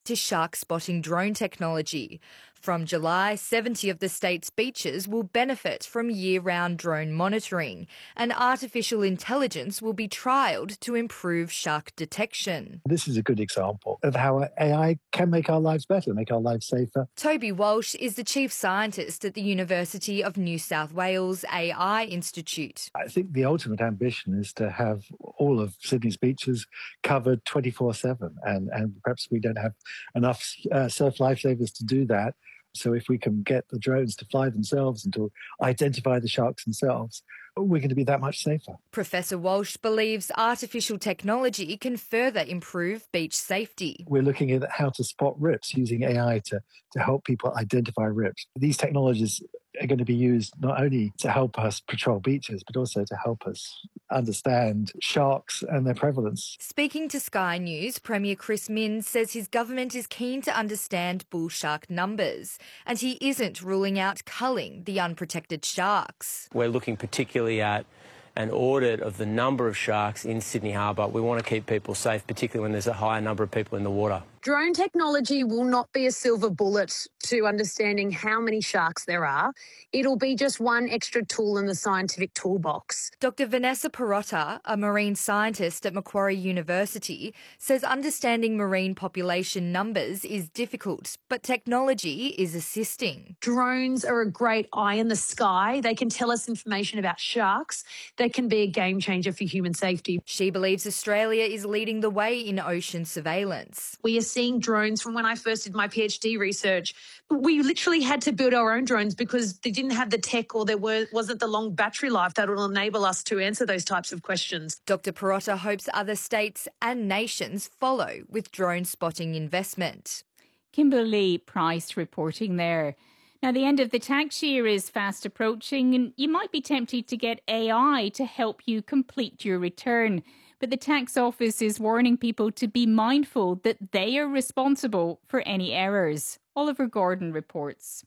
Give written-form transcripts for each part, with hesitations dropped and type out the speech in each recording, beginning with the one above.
to shark spotting drone technology. From July, 70 of the state's beaches will benefit from year-round drone monitoring, and artificial intelligence will be trialled to improve shark detection. This is a good example of how AI can make our lives better, make our lives safer. Toby Walsh is the chief scientist at the University of New South Wales AI Institute. I think the ultimate ambition is to have all of Sydney's beaches covered 24/7, and perhaps we don't have enough surf lifesavers to do that. So if we can get the drones to fly themselves and to identify the sharks themselves, we're going to be that much safer. Professor Walsh believes artificial technology can further improve beach safety. We're looking at how to spot rips using AI to help people identify rips. These technologies are going to be used not only to help us patrol beaches, but also to help us understand sharks and their prevalence. Speaking to Sky News, Premier Chris Minns says his government is keen to understand bull shark numbers, and he isn't ruling out culling the unprotected sharks. We're looking particularly at an audit of the number of sharks in Sydney Harbour. We want to keep people safe, particularly when there's a higher number of people in the water. Drone technology will not be a silver bullet to understanding how many sharks there are. It'll be just one extra tool in the scientific toolbox. Dr. Vanessa Perotta, a marine scientist at Macquarie University, says understanding marine population numbers is difficult, but technology is assisting. Drones are a great eye in the sky. They can tell us information about sharks. They can be a game changer for human safety. She believes Australia is leading the way in ocean surveillance. We are seeing drones from when I first did my PhD research. We literally had to build our own drones because they didn't have the tech or there wasn't the long battery life that will enable us to answer those types of questions. Dr. Perotta hopes other states and nations follow with drone spotting investment. Kimberly Price reporting there. Now, the end of the tax year is fast approaching and you might be tempted to get AI to help you complete your return. But the tax office is warning people to be mindful that they are responsible for any errors. Oliver Gordon reports.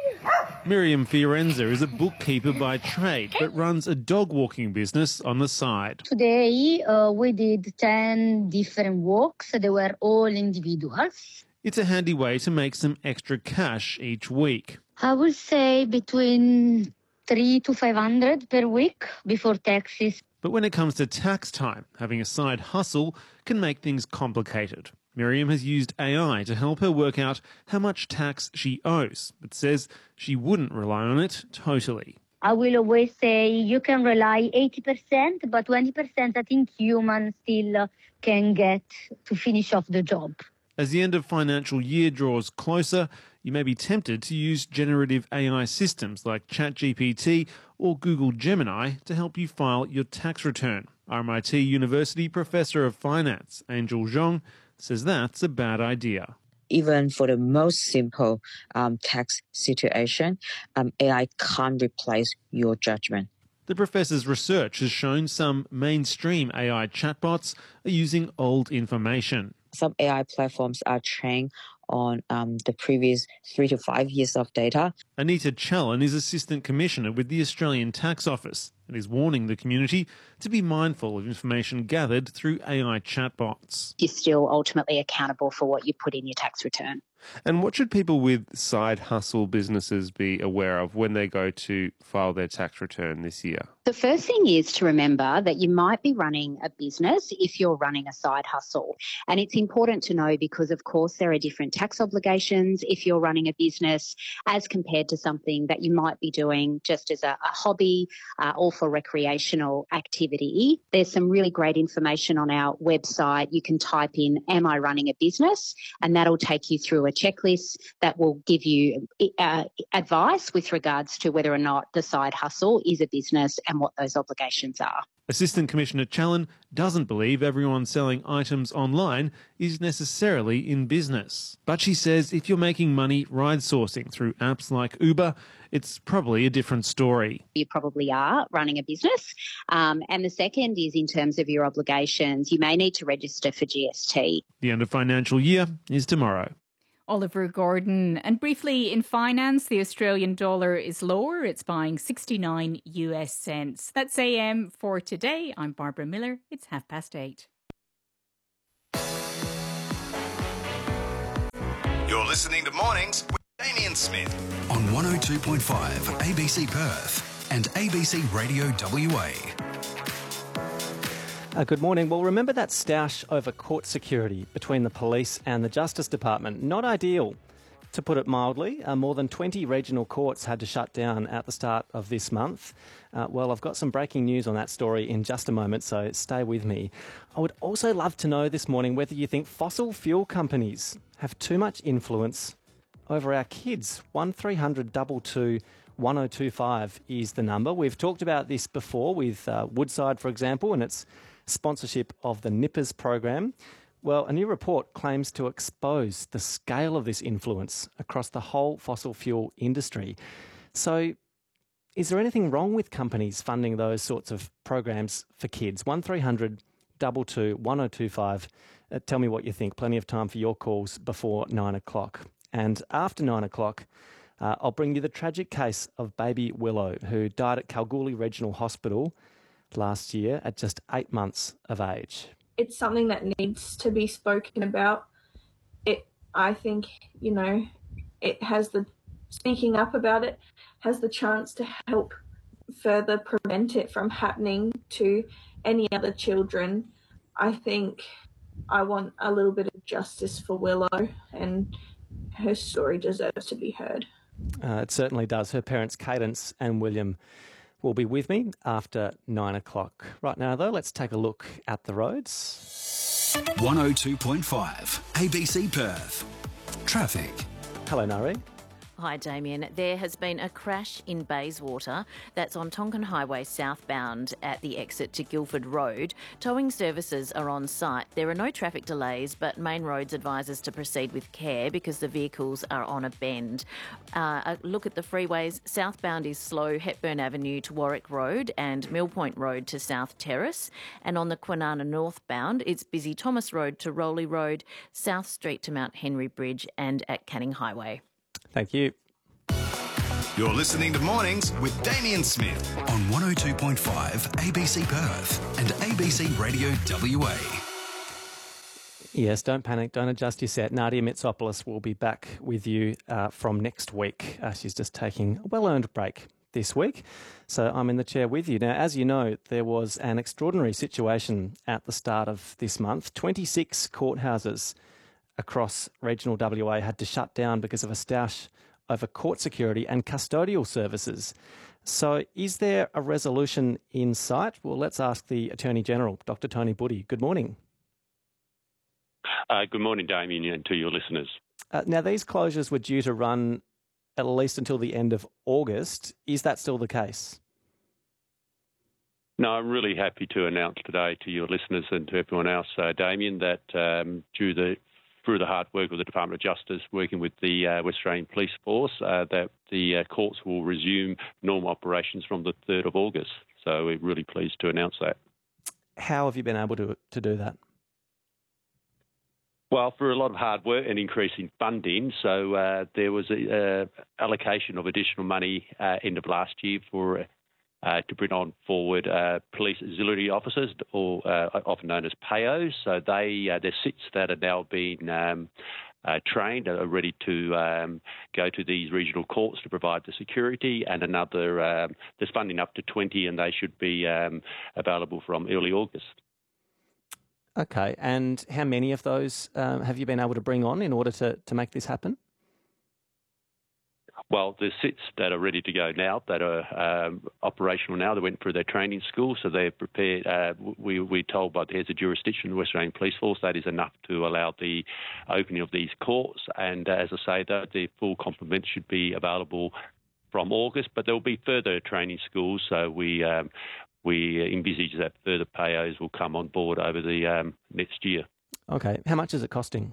Miriam Fiorenza is a bookkeeper by trade but runs a dog walking business on the side. Today we did 10 different walks. They were all individuals. It's a handy way to make some extra cash each week. I would say between 300 to 500 per week before taxes. But when it comes to tax time, having a side hustle can make things complicated. Miriam has used AI to help her work out how much tax she owes, but says she wouldn't rely on it totally. I will always say you can rely 80%, but 20% I think humans still can get to finish off the job. As the end of financial year draws closer, you may be tempted to use generative AI systems like ChatGPT or Google Gemini to help you file your tax return. RMIT University Professor of Finance, Angel Zhong, says that's a bad idea. Even for the most simple tax situation, AI can't replace your judgment. The professor's research has shown some mainstream AI chatbots are using old information. Some AI platforms are trained on the previous 3 to 5 years of data. Anita Challen is Assistant Commissioner with the Australian Tax Office and is warning the community to be mindful of information gathered through AI chatbots. You're still ultimately accountable for what you put in your tax return. And what should people with side hustle businesses be aware of when they go to file their tax return this year? The first thing is to remember that you might be running a business if you're running a side hustle. And it's important to know because, of course, there are different tax obligations if you're running a business as compared to something that you might be doing just as a hobby or for recreational activity. There's some really great information on our website. You can type in, "Am I running a business?" and that'll take you through a checklist that will give you advice with regards to whether or not the side hustle is a business and what those obligations are. Assistant Commissioner Challen doesn't believe everyone selling items online is necessarily in business. But she says if you're making money ride sourcing through apps like Uber, it's probably a different story. You probably are running a business. And the second is in terms of your obligations, you may need to register for GST. The end of financial year is tomorrow. Oliver Gordon. And briefly, in finance, the Australian dollar is lower. It's buying 69 US cents. That's AM for today. I'm Barbara Miller. It's 8:30. You're listening to Mornings with Damien Smith on 102.5 ABC Perth and ABC Radio WA. Good morning. Well, remember that stoush over court security between the police and the Justice Department? Not ideal, to put it mildly. More than 20 regional courts had to shut down at the start of this month. Well, I've got some breaking news on that story in just a moment, so stay with me. I would also love to know this morning whether you think fossil fuel companies have too much influence over our kids. 1300 22 1025 is the number. We've talked about this before with Woodside, for example, and its sponsorship of the Nippers program. Well, a new report claims to expose the scale of this influence across the whole fossil fuel industry. So, is there anything wrong with companies funding those sorts of programs for kids? 1300 22 1025. Tell me what you think. Plenty of time for your calls before 9 o'clock. And after 9 o'clock, I'll bring you the tragic case of baby Willow, who died at Kalgoorlie Regional Hospital last year at just 8 months of age. It's something that needs to be spoken about. I think, it has speaking up about it has the chance to help further prevent it from happening to any other children. I think I want a little bit of justice for Willow, and her story deserves to be heard. It certainly does. Her parents, Cadence and William, will be with me after 9 o'clock. Right now, though, let's take a look at the roads. 102.5 ABC Perth. Traffic. Hello, Nari. Hi, Damien. There has been a crash in Bayswater. That's on Tonkin Highway southbound at the exit to Guildford Road. Towing services are on site. There are no traffic delays, but Main Roads advises to proceed with care because the vehicles are on a bend. A look at the freeways. Southbound is slow, Hepburn Avenue to Warwick Road and Millpoint Road to South Terrace. And on the Kwinana northbound, it's busy Thomas Road to Rowley Road, South Street to Mount Henry Bridge and at Canning Highway. Thank you. You're listening to Mornings with Damien Smith on 102.5 ABC Perth and ABC Radio WA. Yes, don't panic, don't adjust your set. Nadia Mitsopoulos will be back with you from next week. She's just taking a well-earned break this week, so I'm in the chair with you. Now, as you know, there was an extraordinary situation at the start of this month. 26 courthouses across regional WA had to shut down because of a stoush over court security and custodial services. So is there a resolution in sight? Well, let's ask the Attorney-General, Dr Tony Budde. Good morning. Good morning, Damien, and to your listeners. Now, these closures were due to run at least until the end of August. Is that still the case? No, I'm really happy to announce today to your listeners and to everyone else, Damien, that through the hard work of the Department of Justice, working with the West Australian Police Force, that the courts will resume normal operations from the 3rd of August. So we're really pleased to announce that. How have you been able to do that? Well, through a lot of hard work and increasing funding. So there was an allocation of additional money end of last year for to bring on forward police auxiliary officers, or often known as PAOs. So there's SITs that are now being trained, are ready to go to these regional courts to provide the security, and another, there's funding up to 20, and they should be available from early August. Okay, and how many of those have you been able to bring on in order to make this happen? Well, there's SITs that are ready to go now, that are operational now. They went through their training school, so they're prepared. We're told by the heads of jurisdiction, the West Australian Police Force, that is enough to allow the opening of these courts. And as I say, the full complement should be available from August, but there will be further training schools, so we envisage that further PAOs will come on board over the next year. Okay. How much is it costing?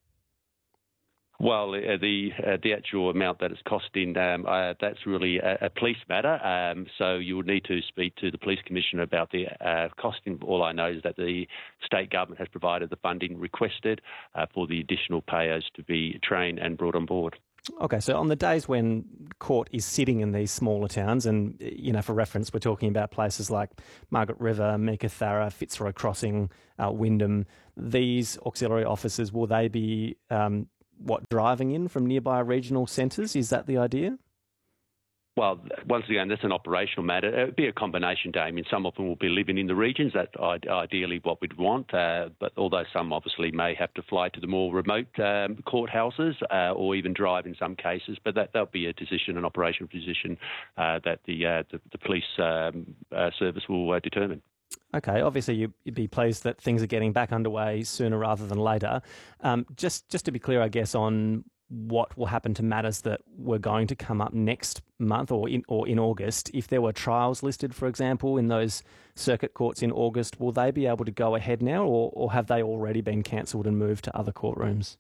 Well, the actual amount that it's costing, that's really a police matter. So you would need to speak to the Police Commissioner about the costing. All I know is that the state government has provided the funding requested for the additional PAOs to be trained and brought on board. Okay, so on the days when court is sitting in these smaller towns, and, you know, for reference, we're talking about places like Margaret River, Meekatharra, Fitzroy Crossing, Wyndham, these auxiliary officers, will they be driving in from nearby regional centres? Is that the idea? Well, once again, that's an operational matter. It would be a combination, Damien. Some of them will be living in the regions. That's ideally what we'd want. But although some obviously may have to fly to the more remote courthouses or even drive in some cases, but that'll be a decision, an operational decision that the police service will determine. Okay, obviously you'd be pleased that things are getting back underway sooner rather than later. Just to be clear, I guess, on what will happen to matters that were going to come up next month or in August. If there were trials listed, for example, in those circuit courts in August, will they be able to go ahead now, or have they already been cancelled and moved to other courtrooms?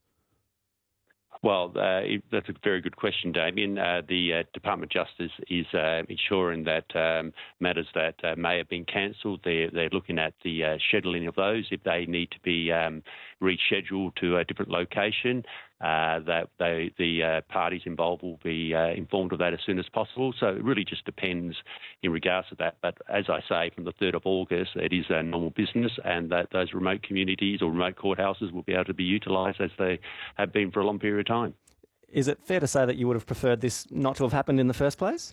Well, that's a very good question, Damien. The Department of Justice is ensuring that matters that may have been cancelled, they're looking at the scheduling of those. If they need to be rescheduled to a different location, that the parties involved will be informed of that as soon as possible. So it really just depends in regards to that. But as I say, from the 3rd of August, it is a normal business, and that those remote communities or remote courthouses will be able to be utilised as they have been for a long period of time. Is it fair to say that you would have preferred this not to have happened in the first place?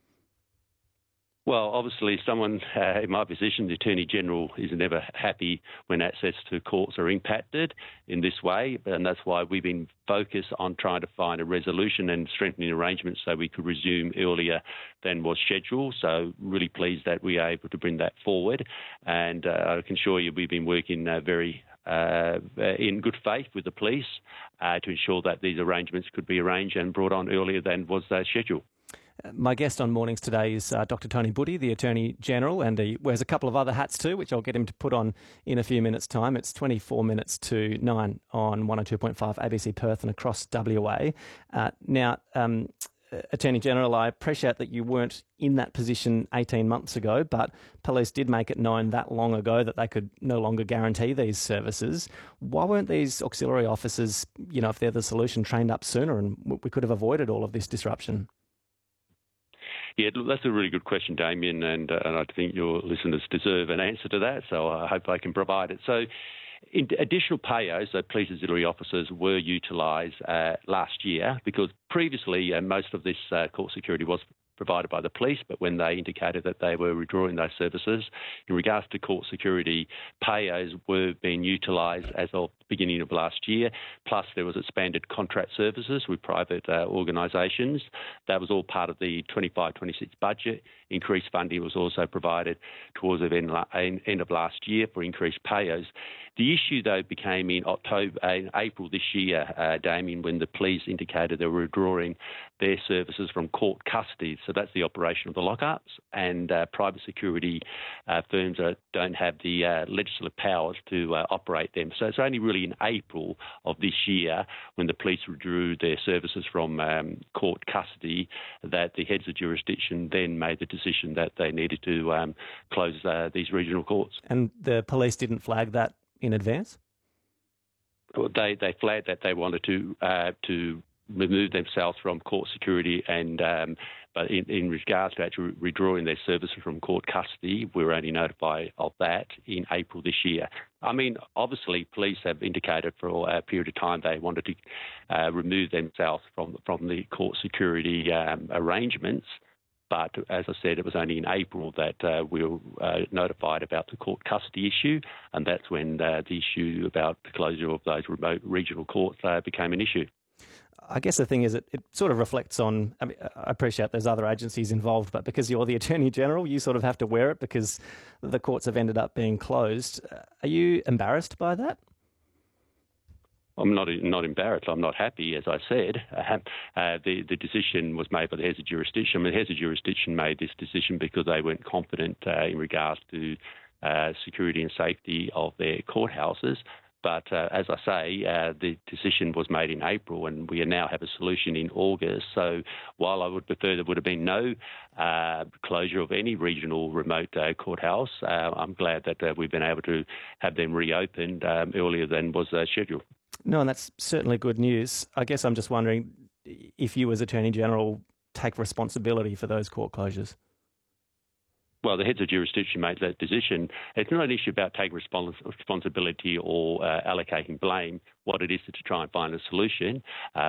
Well, obviously, someone in my position, the Attorney General, is never happy when access to courts are impacted in this way, and that's why we've been focused on trying to find a resolution and strengthening arrangements so we could resume earlier than was scheduled. So really pleased that we are able to bring that forward, and I can assure you we've been working very in good faith with the police to ensure that these arrangements could be arranged and brought on earlier than was scheduled. My guest on Mornings today is Dr. Tony Budde, the Attorney General, and he wears a couple of other hats too, which I'll get him to put on in a few minutes' time. It's 24 minutes to 9 on 102.5 ABC Perth and across WA. Now, Attorney General, I appreciate that you weren't in that position 18 months ago, but police did make it known that long ago that they could no longer guarantee these services. Why weren't these auxiliary officers, if they're the solution, trained up sooner, and we could have avoided all of this disruption? Yeah, that's a really good question, Damien, and I think your listeners deserve an answer to that, so I hope I can provide it. So additional payos, so police auxiliary officers, were utilised last year because previously most of this court security was provided by the police, but when they indicated that they were withdrawing those services, in regards to court security, payos were being utilised as of the beginning of last year, plus there was expanded contract services with private organisations. That was all part of the 25-26 budget. Increased funding was also provided towards the end of last year for increased payos. The issue, though, became in April this year, Damien, when the police indicated they were withdrawing their services from court custody. So that's the operation of the lockups, and private security firms don't have the legislative powers to operate them. So it's only really in April of this year, when the police withdrew their services from court custody, that the heads of jurisdiction then made the decision that they needed to close these regional courts. And the police didn't flag that in advance? Well, they flagged that they wanted to remove themselves from court security, and but in regards to actually withdrawing their services from court custody, we were only notified of that in April this year. I mean, obviously, police have indicated for a period of time they wanted to remove themselves from the court security arrangements. But as I said, it was only in April that we were notified about the court custody issue, and that's when the issue about the closure of those remote regional courts became an issue. I guess the thing is, it sort of reflects on, I appreciate there's other agencies involved, but because you're the Attorney General, you sort of have to wear it because the courts have ended up being closed. Are you embarrassed by that? I'm not embarrassed. I'm not happy, as I said. The decision was made by the heads of jurisdiction. The heads of jurisdiction made this decision because they weren't confident in regards to security and safety of their courthouses. But as I say, the decision was made in April, and we now have a solution in August. So while I would prefer there would have been no closure of any regional remote courthouse, I'm glad that we've been able to have them reopened earlier than was scheduled. No, and that's certainly good news. I guess I'm just wondering if you as Attorney General take responsibility for those court closures. well, the heads of jurisdiction made that decision. It's not an issue about taking responsibility or allocating blame. What it is to try and find a solution.